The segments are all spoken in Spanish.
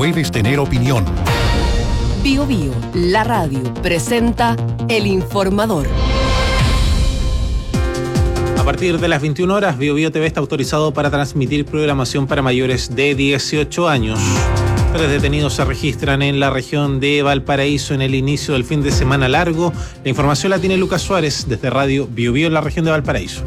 puedes tener opinión. Bio Bio, la radio, presenta El Informador. A partir de las 21 horas, Bio Bio TV está autorizado para transmitir programación para mayores de 18 años. 3 detenidos se registran en la región de Valparaíso en el inicio del fin de semana largo. La información la tiene Lucas Suárez desde Radio Bio Bio en la región de Valparaíso.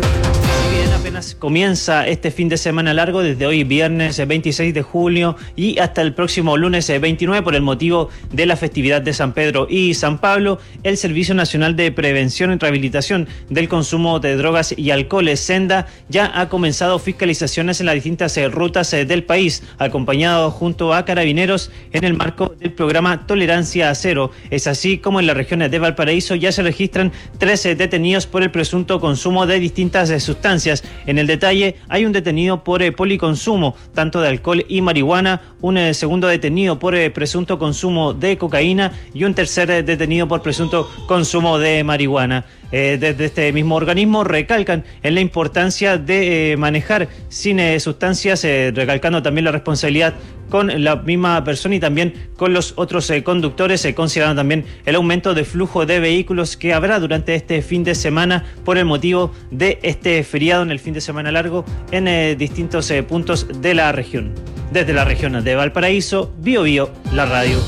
Apenas comienza este fin de semana largo desde hoy viernes 26 de julio y hasta el próximo lunes 29 por el motivo de la festividad de San Pedro y San Pablo. El Servicio Nacional de Prevención y Rehabilitación del Consumo de Drogas y Alcohol, SENDA, ya ha comenzado fiscalizaciones en las distintas rutas del país, acompañado junto a carabineros en el marco del programa Tolerancia Cero. Es así como en las regiones de Valparaíso ya se registran 13 detenidos por el presunto consumo de distintas sustancias. En el detalle, hay un detenido por policonsumo, tanto de alcohol y marihuana, un segundo detenido por presunto consumo de cocaína y un tercer detenido por presunto consumo de marihuana. Desde este mismo organismo recalcan en la importancia de manejar sin sustancias, recalcando también la responsabilidad con la misma persona y también con los otros conductores, considerando también el aumento de flujo de vehículos que habrá durante este fin de semana por el motivo de este feriado en el fin de semana largo en distintos puntos de la región. Desde la región de Valparaíso, Bio Bio, la radio.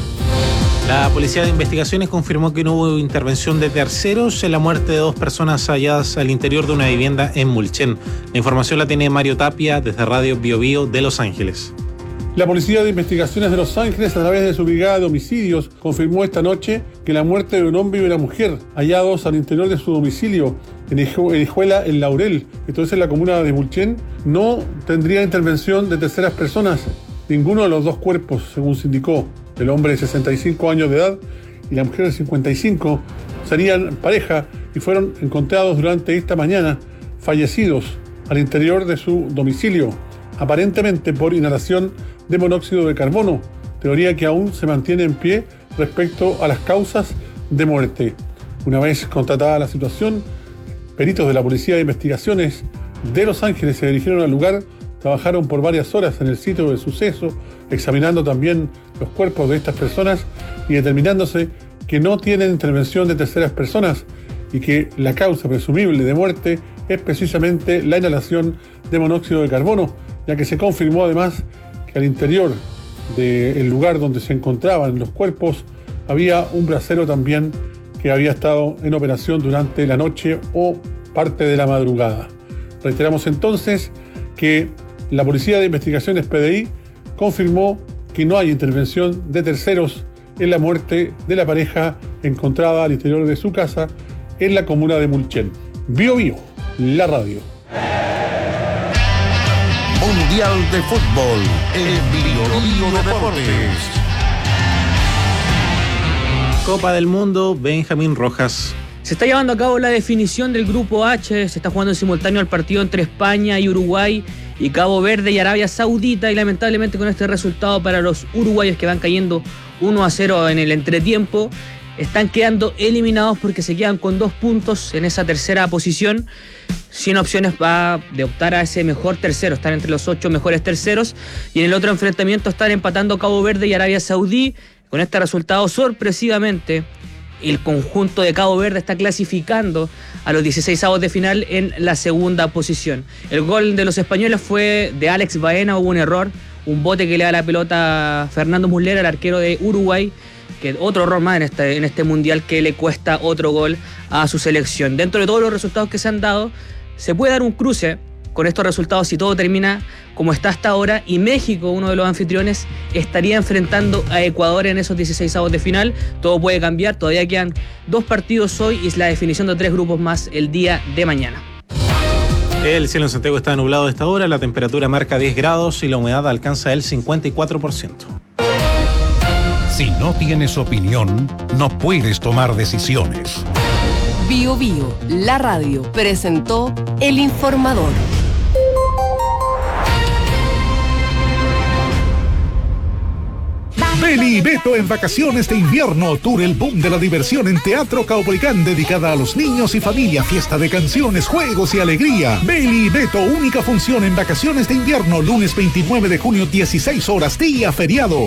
La Policía de Investigaciones confirmó que no hubo intervención de terceros en la muerte de 2 personas halladas al interior de una vivienda en Mulchen. La información la tiene Mario Tapia desde Radio Bio Bio de Los Ángeles. La Policía de Investigaciones de Los Ángeles, a través de su brigada de homicidios, confirmó esta noche que la muerte de un hombre y una mujer hallados al interior de su domicilio en Hijuela, en Laurel, entonces en la comuna de Mulchen, no tendría intervención de terceras personas. Ninguno de los 2 cuerpos, según se indicó. El hombre de 65 años de edad y la mujer de 55 serían pareja y fueron encontrados durante esta mañana fallecidos al interior de su domicilio, aparentemente por inhalación de monóxido de carbono, teoría que aún se mantiene en pie respecto a las causas de muerte. Una vez constatada la situación, peritos de la Policía de Investigaciones de Los Ángeles se dirigieron al lugar, trabajaron por varias horas en el sitio del suceso, examinando también los cuerpos de estas personas y determinándose que no tienen intervención de terceras personas y que la causa presumible de muerte es precisamente la inhalación de monóxido de carbono, ya que se confirmó además que al interior del lugar donde se encontraban los cuerpos había un brasero también que había estado en operación durante la noche o parte de la madrugada. Reiteramos entonces que la Policía de Investigaciones PDI confirmó que no hay intervención de terceros en la muerte de la pareja encontrada al interior de su casa en la comuna de Mulchen. Bio Bio, la radio. Mundial de Fútbol en Bio Bio Deportes. Copa del Mundo, Benjamín Rojas. Se está llevando a cabo la definición del grupo H, se está jugando en simultáneo el partido entre España y Uruguay y Cabo Verde y Arabia Saudita, y lamentablemente con este resultado para los uruguayos, que van cayendo 1-0 en el entretiempo, están quedando eliminados porque se quedan con 2 puntos en esa tercera posición, sin opciones de optar a ese mejor tercero. Están entre los 8 mejores terceros, y en el otro enfrentamiento están empatando Cabo Verde y Arabia Saudí. Con este resultado, sorpresivamente, el conjunto de Cabo Verde está clasificando a los 16avos de final en la segunda posición. El gol de los españoles fue de Alex Baena, hubo un error, un bote que le da la pelota a Fernando Muslera, el arquero de Uruguay, que otro error más en este mundial que le cuesta otro gol a su selección. Dentro de todos los resultados que se han dado, se puede dar un cruce con estos resultados si todo termina como está hasta ahora, y México, uno de los anfitriones, estaría enfrentando a Ecuador en esos 16avos de final. Todo puede cambiar, todavía quedan 2 partidos hoy y es la definición de 3 grupos más el día de mañana. El cielo en Santiago está nublado a esta hora, la temperatura marca 10 grados y la humedad alcanza el 54%. Si no tienes opinión, no puedes tomar decisiones. Bio Bio, la radio, presentó El Informador. Beli y Beto en vacaciones de invierno. Tour El Boom de la Diversión en Teatro Caupolicán, dedicada a los niños y familia. Fiesta de canciones, juegos y alegría. Beli y Beto, única función en vacaciones de invierno. Lunes 29 de junio, 16 horas, día feriado.